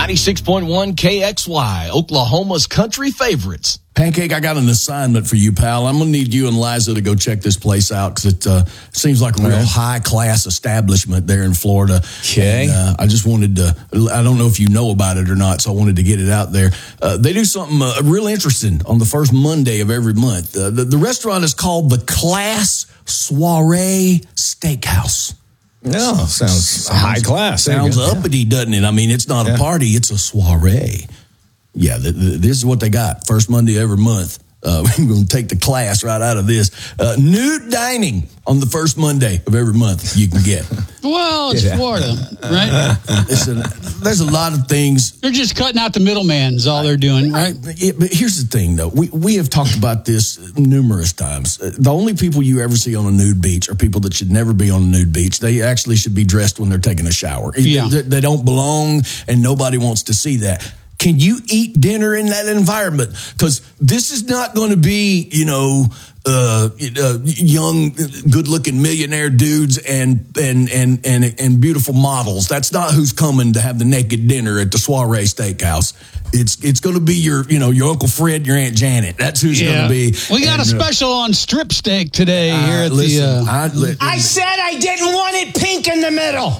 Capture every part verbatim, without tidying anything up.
ninety-six point one K X Y, Oklahoma's country favorites. Pancake, I got an assignment for you, pal. I'm going to need you and Liza to go check this place out because it uh, seems like a real right. high-class establishment there in Florida. Okay. And, uh, I just wanted to, I don't know if you know about it or not, so I wanted to get it out there. Uh, they do something uh, real interesting on the first Monday of every month. Uh, the, the restaurant is called the Class Soiree Steakhouse. No, sounds, sounds high class. Sounds uppity, doesn't it? I mean, it's not yeah. a party, it's a soiree. Yeah, the, the, this is what they got. First Monday every month. Uh, we're going to take the class right out of this. Uh, nude dining on the first Monday of every month you can get. Well, it's Yeah. Florida, right? Listen, there's a lot of things. They're just cutting out the middleman is all they're doing, right? Yeah, but here's the thing, though. We we have talked about this numerous times. The only people you ever see on a nude beach are people that should never be on a nude beach. They actually should be dressed when they're taking a shower. Yeah. They, they don't belong, and nobody wants to see that. Can you eat dinner in that environment? Because this is not going to be, you know, uh, uh, young, good-looking millionaire dudes and, and and and and beautiful models. That's not who's coming to have the naked dinner at the Soiree Steakhouse. It's it's going to be your, you know, your Uncle Fred, your Aunt Janet. That's who's going to be. We got and, a special on strip steak today uh, here at listen, the. Uh, I, li- I said I didn't want it pink in the middle.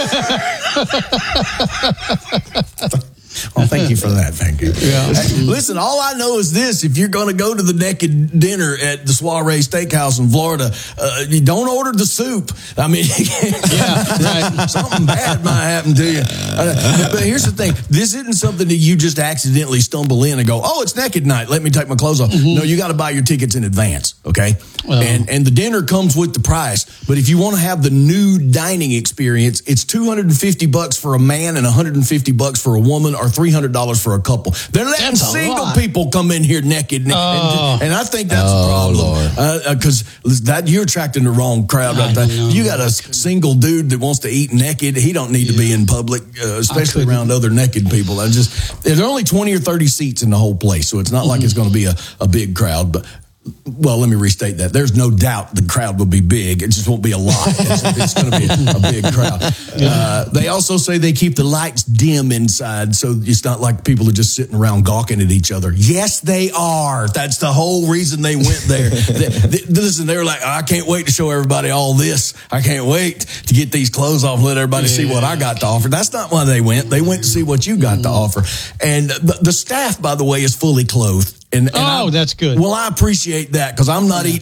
Oh, thank you for that. Thank you. Yeah. Hey, listen, all I know is this. If you're going to go to the naked dinner at the Soiree Steakhouse in Florida, uh, you don't order the soup. I mean, yeah, right. something bad might happen to you. Uh, but here's the thing. This isn't something that you just accidentally stumble in and go, oh, it's naked night. Let me take my clothes off. Mm-hmm. No, you got to buy your tickets in advance, okay? Well, and, and the dinner comes with the price. But if you want to have the nude dining experience, it's two hundred fifty bucks for a man and one hundred fifty bucks for a woman, or three hundred dollars for a couple. They're letting That's a single lot. people come in here naked, and, Oh. and, and I think that's Oh, a problem because uh, uh, that you're attracting the wrong crowd right there. You got a single dude that wants to eat naked. He don't need Yeah. to be in public, uh, especially couldn't. around other naked people. I just there are only twenty or thirty seats in the whole place, so it's not like it's going to be a, a big crowd, but. Well, let me restate that. There's no doubt the crowd will be big. It just won't be a lot. It's, it's going to be a, a big crowd. Uh, they also say they keep the lights dim inside, so it's not like people are just sitting around gawking at each other. Yes, they are. That's the whole reason they went there. they, they, listen, they were like, I can't wait to show everybody all this. I can't wait to get these clothes off and let everybody yeah. see what I got to offer. That's not why they went. They went to see what you got mm. to offer. And the, the staff, by the way, is fully clothed. And, and oh, I, that's good. Well, I appreciate that because I'm not eating